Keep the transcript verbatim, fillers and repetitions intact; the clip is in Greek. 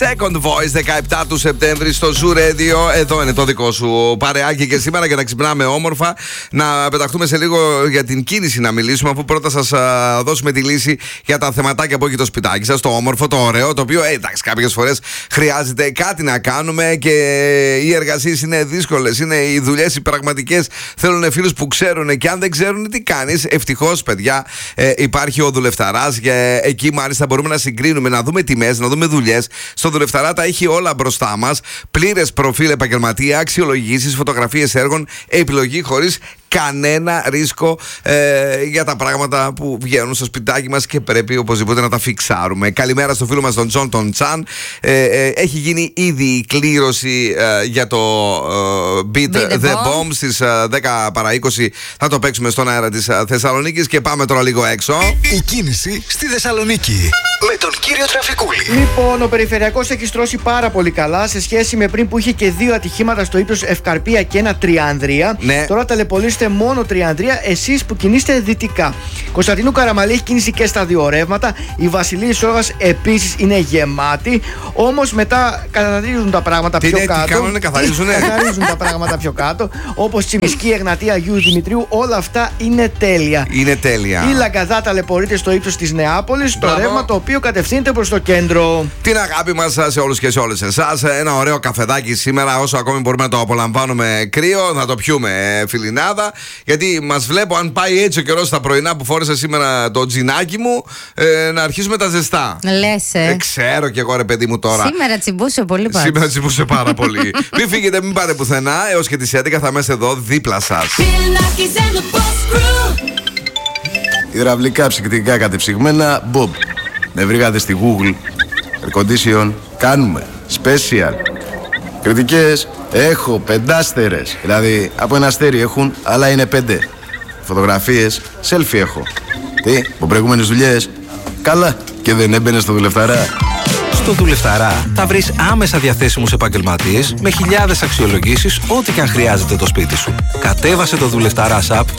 Second Voice, δεκαεπτά του Σεπτέμβρη στο Zoo Radio. Εδώ είναι το δικό σου παρεάκι και σήμερα για να ξυπνάμε όμορφα. Να πεταχτούμε σε λίγο για την κίνηση να μιλήσουμε, αφού πρώτα σας δώσουμε τη λύση για τα θεματάκια που έχει το σπιτάκι σας. Το όμορφο, το ωραίο, το οποίο ε, εντάξει, κάποιες φορές χρειάζεται κάτι να κάνουμε και οι εργασίες είναι δύσκολες. Είναι οι δουλειές οι πραγματικές, θέλουν φίλους που ξέρουν και αν δεν ξέρουν τι κάνεις. Ευτυχώς, παιδιά, ε, υπάρχει ο Δουλευταράς και εκεί μάλιστα μπορούμε να συγκρίνουμε, να δούμε τιμές, να δούμε δουλειές. Στο Δουλευταρά τα έχει όλα μπροστά μας. Πλήρες προφίλ επαγγελματία, αξιολογήσεις, φωτογραφίες έργων, επιλογή χωρίς κανένα ρίσκο ε, για τα πράγματα που βγαίνουν στο σπιτάκι μας και πρέπει οπωσδήποτε να τα φιξάρουμε. Καλημέρα στο φίλο μας τον Τζον τον Τσάν. Ε, ε, έχει γίνει ήδη η κλήρωση ε, για το ε, Beat the, the Bomb. Στις ε, δέκα παρά είκοσι θα το παίξουμε στον αέρα της ε, Θεσσαλονίκης και πάμε τώρα λίγο έξω. Η κίνηση στη Θεσσαλονίκη με τον κύριο Τραφικούλη. Λοιπόν, ο Περιφερειακός έχει στρώσει πάρα πολύ καλά σε σχέση με πριν που είχε και δύο ατυχήματα στο ύψος Ευκαρπία και ένα Τριάνδρια. Ναι. Τώρα ταλαιπωρείστε μόνο Τριάνδρια, εσείς που κινείστε δυτικά. Κωνσταντίνου Καραμαλή έχει κίνηση και στα δύο ρεύματα. Η Βασιλής Σόγας επίσης είναι γεμάτη. Όμως μετά καθαρίζουν τα πράγματα τι πιο είναι, κάτω. Τι κάνουνε, καθαρίζουνε. Καθαρίζουν τα πράγματα πιο κάτω. Όπως Τσιμισκή, Εγνατία, Αγίου Δημητρίου, όλα αυτά είναι τέλεια. Είναι τέλεια. Η Λαγκαδά ταλαιπωρείται στο ύψος της Νεάπολης, το ρεύμα το οποίο κατευθύνεται προς το κέντρο. Την αγάπη μας σε όλους και σε όλες εσάς. Ένα ωραίο καφεδάκι σήμερα, όσο ακόμη μπορούμε να το απολαμβάνουμε κρύο, να το πιούμε φιλινάδα. Γιατί μας βλέπω, αν πάει έτσι ο καιρός στα πρωινά που φόρεσα σήμερα το τζινάκι μου, ε, να αρχίσουμε τα ζεστά. Λες, ε. Δεν ξέρω κι εγώ, ρε παιδί μου, τώρα. Σήμερα τσιμπούσε πολύ πάρα. Σήμερα τσιμπούσε πάρα πολύ. Μην φύγετε, μην πάτε πουθενά. Έως και τις έντεκα θα είμαστε εδώ δίπλα σας. Υδραυλικά ψυκτικά κατεψυγμένα Bob. Με βρήκατε στη Google. Air condition κάνουμε. Special. Κριτικές έχω πεντάστερες. Δηλαδή από ένα αστέρι έχουν, αλλά είναι πέντε. Φωτογραφίες selfie έχω. Τι, από προηγούμενες δουλειές. Καλά, και δεν έμπαινε στο Δουλευταρά. Στο Δουλευταρά θα βρεις άμεσα διαθέσιμους επαγγελματίες με χιλιάδες αξιολογήσεις, ό,τι και αν χρειάζεται το σπίτι σου. Κατέβασε το Δουλευταράς app